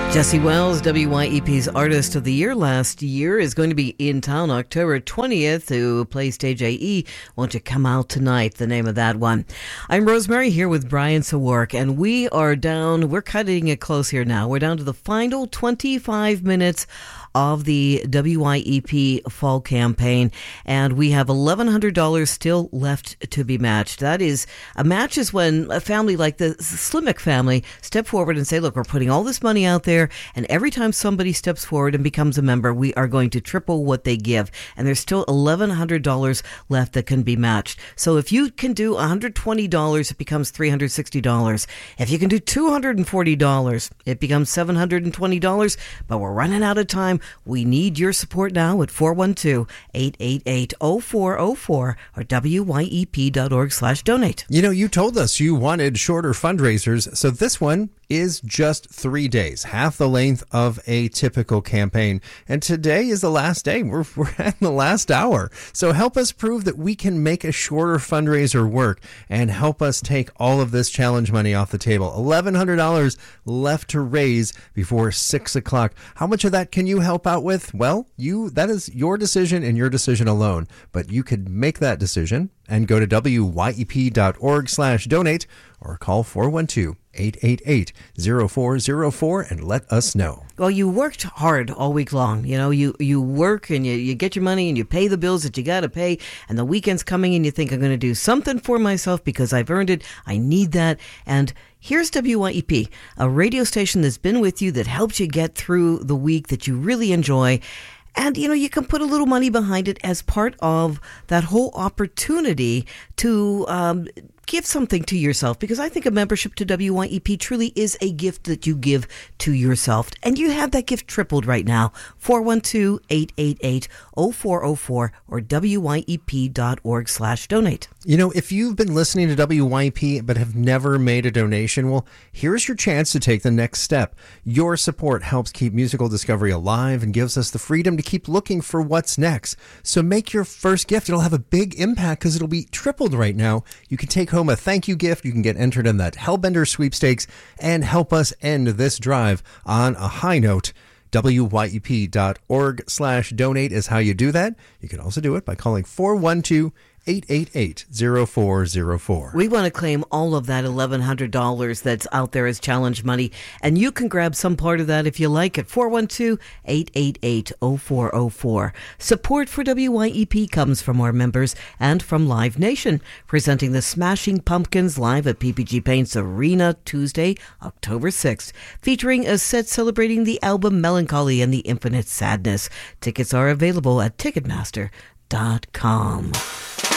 Jesse Wells, WYEP's Artist of the Year last year, is going to be in town October 20th to play Stage AE. Won't you come out tonight? The name of that one. I'm Rosemary here with Brian Sawark, and we're cutting it close here now. We're down to the final 25 minutes of the WYEP fall campaign, and we have $1,100 still left to be matched. That is, a match is when a family like the Slimek family step forward and say, look, we're putting all this money out there, and every time somebody steps forward and becomes a member, we are going to triple what they give. And there's still $1,100 left that can be matched. So if you can do $120, it becomes $360. If you can do $240, it becomes $720. But we're running out of time. We need your support now at 412-888-0404 or wyep.org/donate. You know, you told us you wanted shorter fundraisers, so this one is just 3 days, half the length of a typical campaign. And today is the last day. We're at the last hour. So help us prove that we can make a shorter fundraiser work and help us take all of this challenge money off the table. $1,100 left to raise before 6 o'clock. How much of that can you help out with? Well, that is your decision and your decision alone. But you could make that decision and go to wyep.org/donate or call 412-888-0404 and let us know. Well, you worked hard all week long. You know, you work and you get your money and you pay the bills that you got to pay, and the weekend's coming and you think, I'm going to do something for myself because I've earned it. I need that. And here's WYEP, a radio station that's been with you, that helps you get through the week, that you really enjoy. And, you know, you can put a little money behind it as part of that whole opportunity to give something to yourself, because I think a membership to WYEP truly is a gift that you give to yourself. And you have that gift tripled right now. 412-888-0404 or wyep.org/donate. You know, if you've been listening to WYEP but have never made a donation, well, here's your chance to take the next step. Your support helps keep musical discovery alive and gives us the freedom to keep looking for what's next. So make your first gift. It'll have a big impact because it'll be tripled right now. You can take home a thank you gift. You can get entered in that Hellbender sweepstakes and help us end this drive on a high note. wyep.org/donate is how you do that. You can also do it by calling 412-888-0404. We want to claim all of that $1,100 that's out there as challenge money, and you can grab some part of that if you like at 412-888-0404. Support for WYEP comes from our members and from Live Nation, presenting the Smashing Pumpkins live at PPG Paints Arena Tuesday, October 6th, featuring a set celebrating the album Melancholy and the Infinite Sadness. Tickets are available at Ticketmaster.com.